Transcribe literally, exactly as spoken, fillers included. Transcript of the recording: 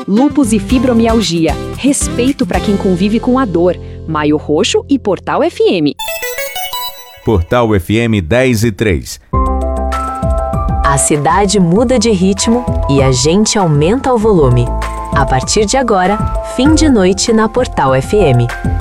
lúpus e fibromialgia, respeito para quem convive com a dor. Maio Roxo e Portal F M. Portal F M dez e três. A cidade muda de ritmo e a gente aumenta o volume. A partir de agora, fim de noite na Portal F M.